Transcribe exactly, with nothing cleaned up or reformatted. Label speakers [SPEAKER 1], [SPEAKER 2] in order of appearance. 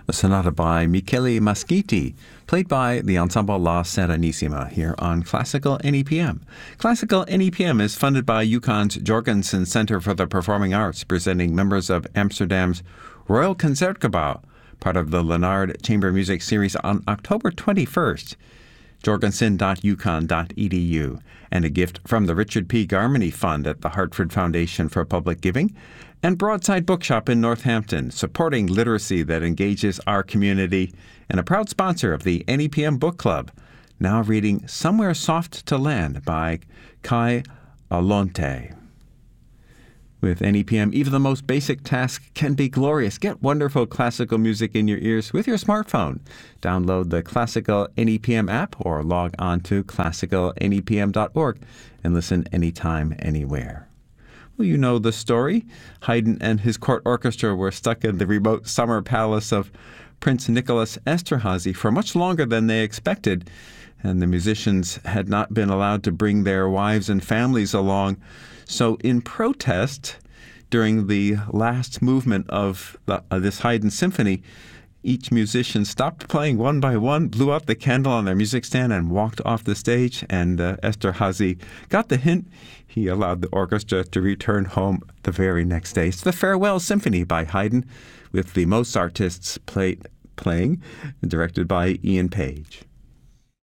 [SPEAKER 1] a sonata by Michele Mascitti, played by the Ensemble La Serenissima here on Classical N E P M. Classical N E P M is funded by UConn's Jorgensen Center for the Performing Arts, presenting members of Amsterdam's Royal Concertgebouw, part of the Leonard Chamber Music Series on October twenty-first. jorgensen dot u conn dot e d u, and a gift from the Richard P. Garmany Fund at the Hartford Foundation for Public Giving, and Broadside Bookshop in Northampton, supporting literacy that engages our community, and a proud sponsor of the N E P M Book Club, now reading Somewhere Soft to Land by Kai Alonte. With N E P M, even the most basic task can be glorious. Get wonderful classical music in your ears with your smartphone. Download the Classical N E P M app or log on to classical n e p m dot org and listen anytime, anywhere. Well, you know the story. Haydn and his court orchestra were stuck in the remote summer palace of Prince Nicholas Esterházy for much longer than they expected, and the musicians had not been allowed to bring their wives and families along. So in protest, during the last movement of the, uh, this Haydn symphony, each musician stopped playing one by one, blew out the candle on their music stand, and walked off the stage. And uh, Esterházy got the hint. He allowed the orchestra to return home the very next day. It's the Farewell Symphony by Haydn, with the Mozartists play, playing, directed by Ian Page.